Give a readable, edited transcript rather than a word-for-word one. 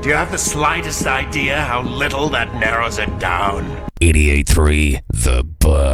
Do you have the slightest idea how little that narrows it down? 88.3 The Buzz.